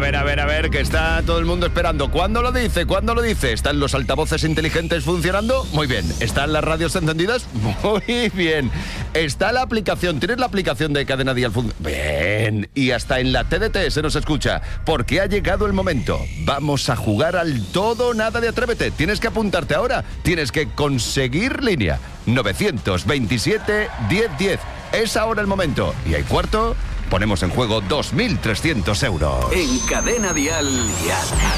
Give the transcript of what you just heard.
a ver, que está todo el mundo esperando. ¿Cuándo lo dice? ¿Cuándo lo dice? ¿Están los altavoces inteligentes funcionando? Muy bien. ¿Están las radios encendidas? Muy bien. ¿Está la aplicación? ¿Tienes la aplicación de Cadena Dial? Bien. Y hasta en la TDT se nos escucha. Porque ha llegado el momento. Vamos a jugar al todo o nada de Atrévete. Tienes que apuntarte ahora. Tienes que conseguir línea. 927 1010. Es ahora el momento. Y hay cuarto. Ponemos en juego 2.300 euros. En Cadena Dial.